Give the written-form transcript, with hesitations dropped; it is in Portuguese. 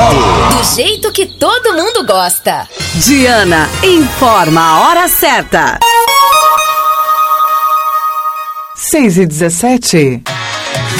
Do jeito que todo mundo gosta. Diana informa a hora certa. 6h17.